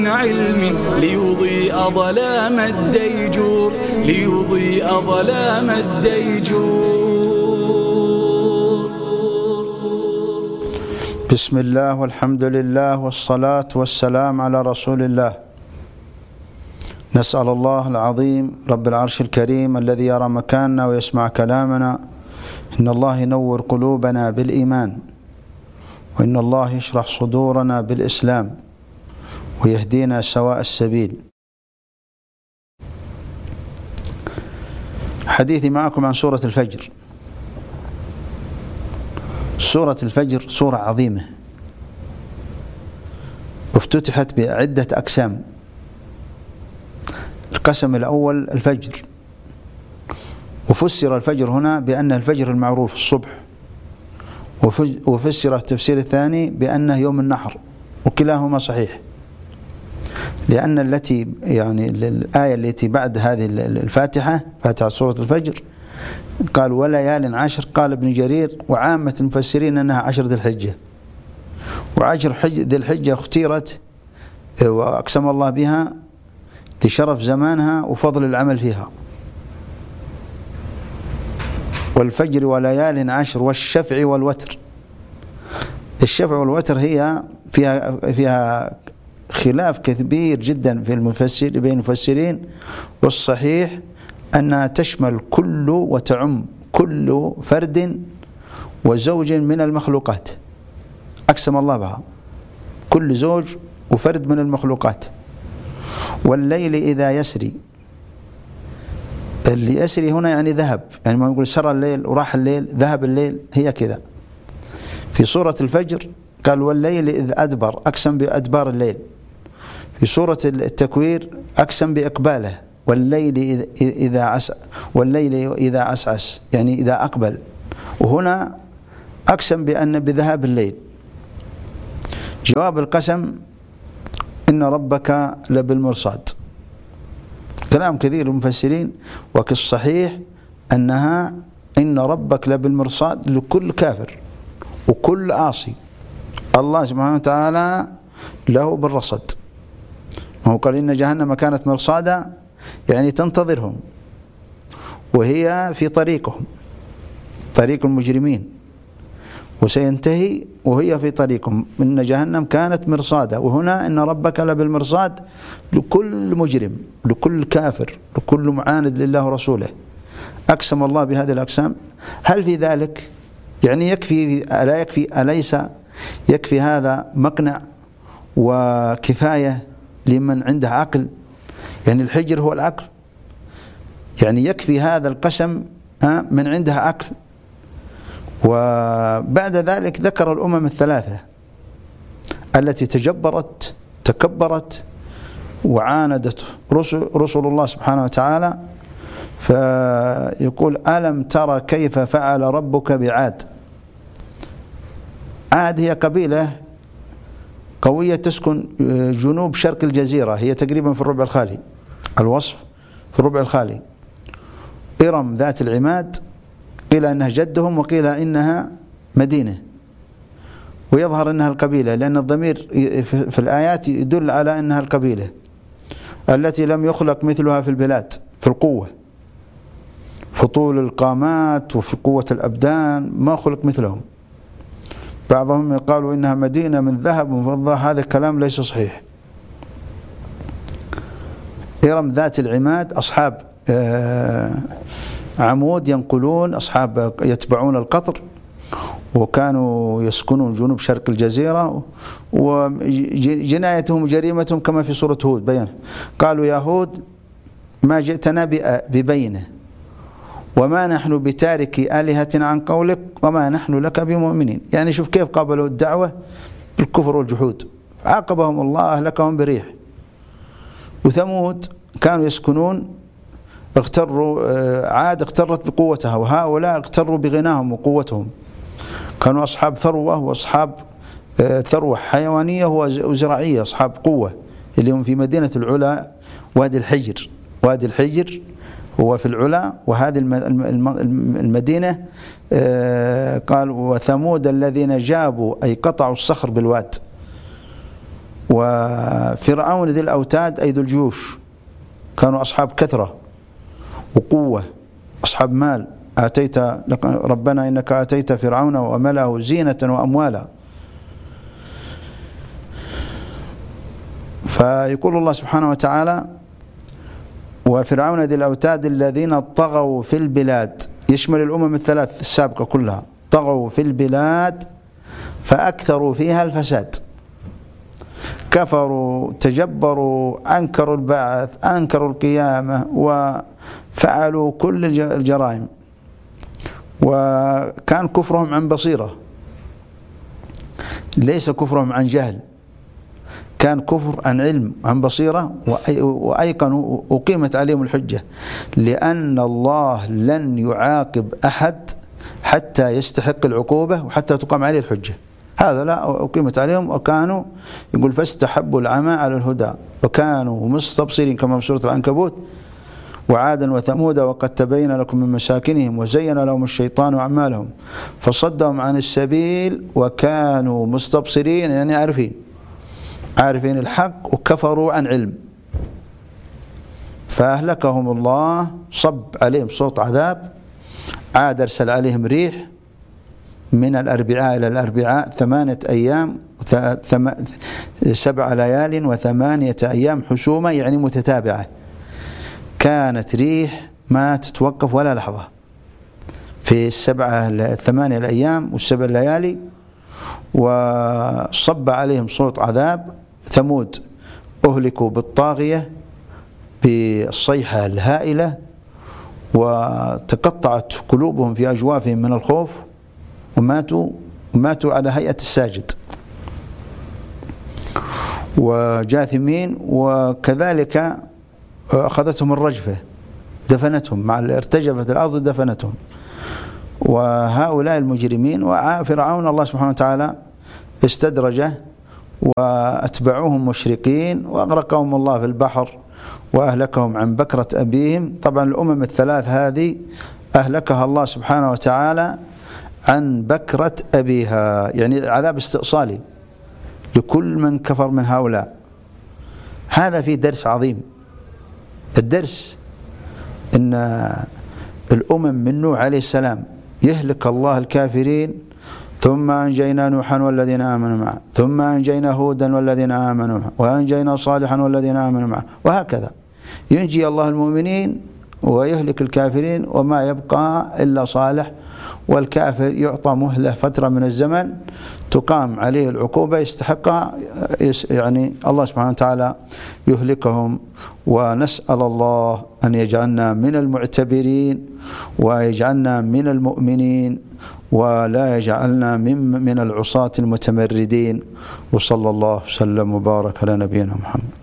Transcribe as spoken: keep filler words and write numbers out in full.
علم ليضيء ظلام الديجور ليضيء ظلام الديجور. بسم الله والحمد لله والصلاة والسلام على رسول الله. نسأل الله العظيم رب العرش الكريم الذي يرى مكاننا ويسمع كلامنا إن الله ينور قلوبنا بالإيمان، وإن الله يشرح صدورنا بالإسلام، ويهدينا سواء السبيل. حديثي معكم عن سورة الفجر. سورة الفجر سورة عظيمة، افتتحت بعدة أقسام. القسم الأول الفجر، وفسر الفجر هنا بأنه الفجر المعروف الصبح، وفسر التفسير الثاني بأنه يوم النحر، وكلاهما صحيح، لأن التي يعني الآية التي بعد هذه الفاتحة فاتحة سورة الفجر قال وليال عشر، قال ابن جرير وعامة المفسرين أنها عشر ذي الحجة، وعشر ذي الحجة اختيرت وأقسم الله بها لشرف زمانها وفضل العمل فيها. والفجر وليال عشر والشفع والوتر. الشفع والوتر هي فيها فيها خلاف كبير جدا في المفسر بين المفسرين، والصحيح أنها تشمل كل وتعم كل فرد وزوج من المخلوقات، أقسم الله بها، كل زوج وفرد من المخلوقات. والليل إذا يسري، اللي يسري هنا يعني ذهب، يعني ما نقول سرى الليل وراح الليل، ذهب الليل، هي كذا. في سورة الفجر قال والليل إذ أدبر، أقسم بأدبار الليل. في سورة التكوير أقسم بإقباله، والليل إذا عس والليل إذا عسعس، يعني إذا أقبل. وهنا أقسم بأن بذهاب الليل. جواب القسم إن ربك لبالمرصاد. كلام كثير المفسرين، وكالصحيح أنها إن ربك لبالمرصاد لكل كافر وكل عاصي. الله سبحانه وتعالى له بالرصد. وهو قال إن جهنم كانت مرصادا، يعني تنتظرهم، وهي في طريقهم، طريق المجرمين، وسينتهي وهي في طريقهم. إن جهنم كانت مرصادا، وهنا إن ربك لبالمرصاد لكل مجرم، لكل كافر، لكل معاند لله ورسوله. أقسم الله بهذه الأقسام. هل في ذلك يعني يكفي ألا يكفي أليس يكفي هذا مقنع وكفاية لمن عنده عقل؟ يعني الحجر هو العقل، يعني يكفي هذا القسم من عنده عقل. وبعد ذلك ذكر الأمم الثلاثة التي تجبرت تكبرت وعاندت رسل, رسل الله سبحانه وتعالى. فيقول ألم ترى كيف فعل ربك بعاد. عاد هي قبيلة قوية تسكن جنوب شرق الجزيرة، هي تقريبا في الربع الخالي، الوصف في الربع الخالي. إرم ذات العماد، قيل أنها جدهم وقيل إنها مدينة، ويظهر أنها القبيلة، لأن الضمير في الآيات يدل على أنها القبيلة التي لم يخلق مثلها في البلاد في القوة، في طول القامات وفي قوة الأبدان، ما خلق مثلهم. بعضهم يقالوا إنها مدينة من ذهب وفضة، هذا الكلام ليس صحيح. إرم ذات العماد، أصحاب عمود ينقلون، أصحاب يتبعون القطر، وكانوا يسكنون جنوب شرق الجزيرة. وجنايتهم وجريمتهم كما في سورة هود بيان، قالوا يا هود ما جئتنا ببينة وما نحن بتارك آلهتنا عن قولك وما نحن لك بمؤمنين. يعني شوف كيف قابلوا الدعوة بالكفر والجحود، عاقبهم الله أهلكهم بريح. وثمود كانوا يسكنون، اغتروا عاد اغترت بقوتها، وهؤلاء اغتروا بغناهم وقوتهم. كانوا أصحاب ثروة وأصحاب ثروة حيوانية وزراعية، أصحاب قوة، اللي هم في مدينة العلا وادي الحجر. وادي الحجر هو في العلا، وهذه المدينة قال وثمود الذين جابوا أي قطعوا الصخر بالواد. وفرعون ذي الأوتاد أي ذو الجيوش، كانوا أصحاب كثرة وقوة، أصحاب مال. آتيت ربنا إنك آتيت فرعون وملأه زينة وأموالا. فيقول الله سبحانه وتعالى: وفرعون ذي الأوتاد الذين طغوا في البلاد، يشمل الأمم الثلاث السابقة كلها، طغوا في البلاد فأكثروا فيها الفساد، كفروا، تجبروا، أنكروا البعث، أنكروا القيامة، وفعلوا كل الجرائم. وكان كفرهم عن بصيرة، ليس كفرهم عن جهل، كان كفر عن علم، عن بصيرة، وأيقنوا وقيمت عليهم الحجة، لأن الله لن يعاقب أحد حتى يستحق العقوبة وحتى تقام عليه الحجة. هذا لا أقيمت عليهم، وكانوا يقول فاستحبوا العمى على الهدى وكانوا مستبصرين، كما في سورة العنكبوت: وعادا وثمود وقد تبين لكم من مساكنهم وزين لهم الشيطان أعمالهم فصدهم عن السبيل وكانوا مستبصرين، يعني عارفين عارفين الحق وكفروا عن علم، فأهلكهم الله، صب عليهم صوت عذاب. عاد أرسل عليهم ريح من الأربعاء إلى الأربعاء ثمانية أيام سبع ليال وثمانية أيام حسومة، يعني متتابعة، كانت ريح ما تتوقف ولا لحظة في السبعة الثمانية الأيام والسبع الليالي. وصب عليهم صوت عذاب. ثمود أهلكوا بالطاغية بالصيحة الهائلة، وتقطعت قلوبهم في أجوافهم من الخوف، وماتوا وماتوا على هيئة الساجد وجاثمين. وكذلك أخذتهم الرجفة، دفنتهم، مع ارتجفت الأرض دفنتهم. وهؤلاء المجرمين وفرعون الله سبحانه وتعالى استدرجه وأتبعوهم مشرقين، وأغرقهم الله في البحر وأهلكهم عن بكرة أبيهم. طبعا الأمم الثلاث هذه أهلكها الله سبحانه وتعالى عن بكرة أبيها، يعني عذاب استئصالي لكل من كفر من هؤلاء. هذا فيه درس عظيم. الدرس إن الأمم من نوح عليه السلام يهلك الله الكافرين، ثم أنجينا نوحا والذين آمنوا معه، ثم أنجينا هودا والذين آمنوا معه، وأنجينا صالحا والذين آمنوا معه، وهكذا ينجي الله المؤمنين ويهلك الكافرين، وما يبقى إلا صالح. والكافر يعطى مهلة فترة من الزمن تقام عليه العقوبة يستحقها، يعني الله سبحانه وتعالى يهلكهم. ونسأل الله أن يجعلنا من المعتبرين ويجعلنا من المؤمنين، ولا يجعلنا من من العصاة المتمردين. وصلى الله وسلم وبارك على نبينا محمد.